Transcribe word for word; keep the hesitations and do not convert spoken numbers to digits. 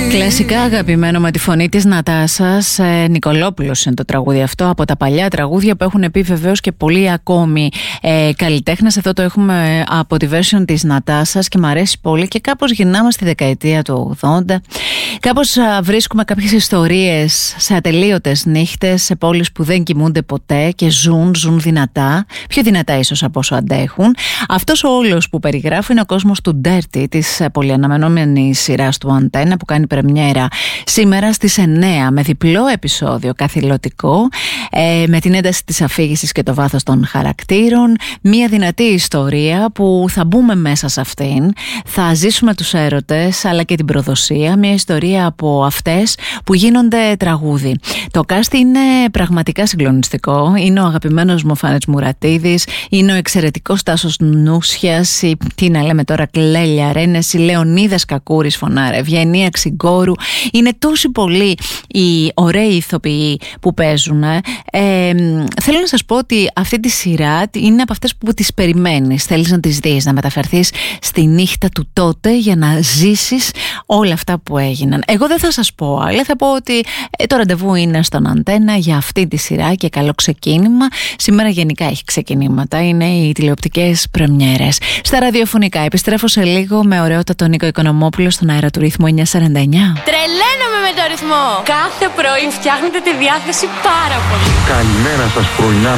Κλασικά αγαπημένο με τη φωνή της Νατάσας ε, Νικολόπουλος είναι το τραγούδι αυτό, από τα παλιά τραγούδια που έχουν πει βεβαίως και πολλοί ακόμη ε, καλλιτέχνες. Εδώ το έχουμε από τη version της Νατάσας και μου αρέσει πολύ και κάπως γυρνάμε στη δεκαετία του ογδόντα. Κάπως α, βρίσκουμε κάποιες ιστορίες σε ατελείωτες νύχτες, σε πόλεις που δεν κοιμούνται ποτέ και ζουν, ζουν δυνατά, πιο δυνατά ίσως από όσο αντέχουν. Αυτός ο όλος που περιγράφει είναι ο κόσμος του Dirty, της πολυαναμενόμενης σειράς του Αντένα που κάνει πρεμιέρα σήμερα στις εννέα με διπλό επεισόδιο καθηλωτικό, ε, με την ένταση της αφήγησης και το βάθος των χαρακτήρων. Μια δυνατή ιστορία που θα μπούμε μέσα σε αυτήν, θα ζήσουμε τους έρωτες αλλά και την προδοσία. Μια ιστορία από αυτές που γίνονται τραγούδι. Το cast είναι πραγματικά συγκλονιστικό. Είναι ο αγαπημένος μου Φάνης Μουρατίδης, είναι ο εξαιρετικός Τάσος Νούσιας, η, τι να λέμε τώρα, Κλέλια Ρένες, η Λεωνίδας Κακούρης φωνάρα, Ευγενία Ξυγκόρου. Είναι τόσοι πολλοί οι ωραίοι ηθοποιοί που παίζουν. Ε, ε, θέλω να σας πω ότι αυτή τη σειρά είναι από αυτές που τις περιμένεις. Θέλεις να τις δεις, να μεταφερθείς στη νύχτα του τότε για να ζήσεις όλα αυτά που έγιναν. Εγώ δεν θα σας πω άλλα, θα πω ότι ε, το ραντεβού είναι στον Αντένα για αυτή τη σειρά και καλό ξεκίνημα. Σήμερα γενικά έχει ξεκινήματα, είναι οι τηλεοπτικές πρεμιέρες. Στα ραδιοφωνικά επιστρέφω σε λίγο με ωραιότατο Νίκο Οικονομόπουλο στον αέρα του Ρυθμού εννιακόσια σαράντα εννιά. Τρελαίνομαι με το ρυθμό! Κάθε πρωί φτιάχνετε τη διάθεση πάρα πολύ. Καλημέρα σας πρωινά.